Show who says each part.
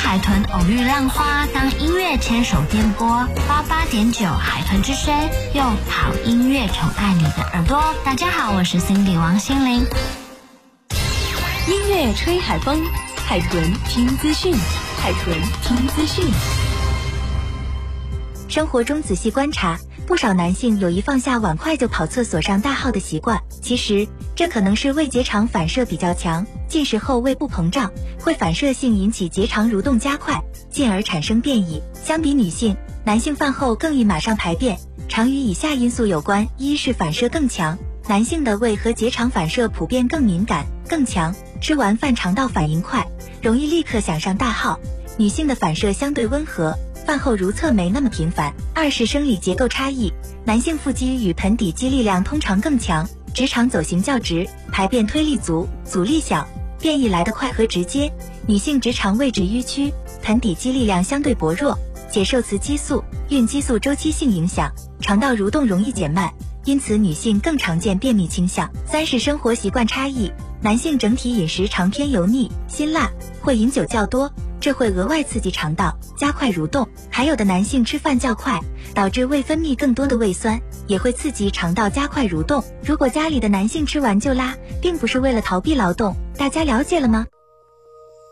Speaker 1: 海豚偶遇浪花，当音乐牵手电波88.9海豚之声，用好音乐宠爱你的耳朵。大家好，我是 Cindy 王心凌。
Speaker 2: 音乐吹海风，海豚听资讯，海豚听资讯。
Speaker 3: 生活中仔细观察，不少男性有一放下碗筷就跑厕所上大号的习惯。其实这可能是胃结肠反射比较强，进食后胃部膨胀，会反射性引起结肠蠕动加快，进而产生便意。相比女性，男性饭后更易马上排便，常与以下因素有关：一是反射更强，男性的胃和结肠反射普遍更敏感更强，吃完饭肠道反应快，容易立刻想上大号；女性的反射相对温和，饭后如厕没那么频繁。二是生理结构差异，男性腹肌与盆底肌力量通常更强，直肠走行较直，排便推力足，阻力小，便意来得快和直接；女性直肠位置迂曲，盆底肌力量相对薄弱，且受雌激素、孕激素周期性影响，肠道蠕动容易减慢，因此女性更常见便秘倾向。三是生活习惯差异，男性整体饮食常偏油腻、辛辣，会饮酒较多，这会额外刺激肠道，加快蠕动。还有的男性吃饭较快，导致胃分泌更多的胃酸，也会刺激肠道加快蠕动。如果家里的男性吃完就拉，并不是为了逃避劳动，大家了解了吗？